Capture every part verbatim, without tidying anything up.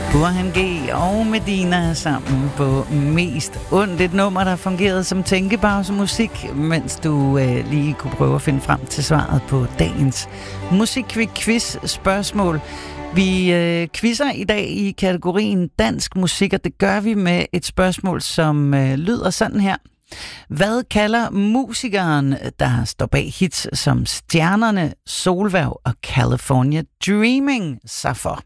Burhan G og Medina sammen på Mest Ondt. Et nummer, der fungerede som tænkepausemusik, mens du øh, lige kunne prøve at finde frem til svaret på dagens musikquiz-spørgsmål. Vi øh, quizzer i dag i kategorien dansk musik, og det gør vi med et spørgsmål, som øh, lyder sådan her. Hvad kalder musikeren, der står bag hits som Stjernerne, Solværv og California Dreaming sig for?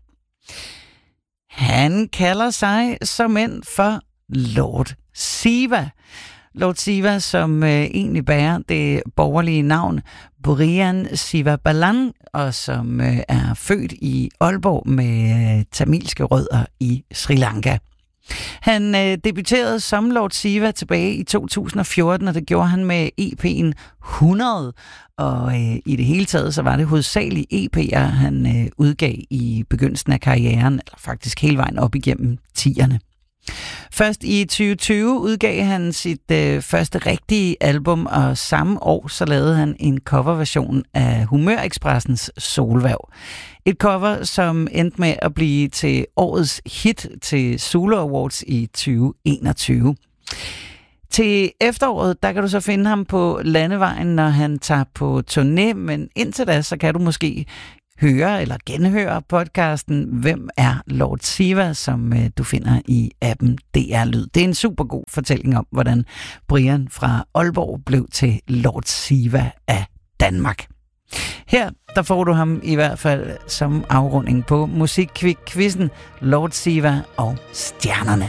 Han kalder sig som end for Lord Siva. Lord Siva, som øh, egentlig bærer det borgerlige navn Brian Siva Balan, og som øh, er født i Aalborg med øh, tamilske rødder i Sri Lanka. Han øh, debuterede som Lord Siva tilbage i to tusind og fjorten, og det gjorde han med E P'en hundrede. Og øh, i det hele taget, så var det hovedsageligt E P'er, han øh, udgav i begyndelsen af karrieren, eller faktisk hele vejen op igennem tierne. Først i tyve tyve udgav han sit øh, første rigtige album, og samme år så lavede han en coverversion af Humør-Expressens Solværv. Et cover, som endte med at blive til årets hit til Zulu Awards i tyve enogtyve. Til efteråret, der kan du så finde ham på landevejen, når han tager på turné, men indtil da, så kan du måske høre eller genhøre podcasten Hvem er Lord Siva, som øh, du finder i appen D R Lyd. Det er en super god fortælling om, hvordan Brian fra Aalborg blev til Lord Siva af Danmark. Her, der får du ham i hvert fald som afrunding på musikquizzen Lord Siva og Stjernerne.